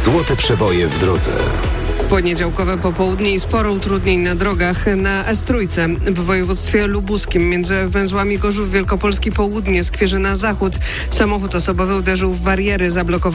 Złote przeboje w drodze. Poniedziałkowe popołudnie i sporo utrudnień na drogach na S3 w województwie lubuskim między węzłami Gorzów Wielkopolski Południe, Skwierzyna Zachód. Samochód osobowy uderzył w bariery, zablokowane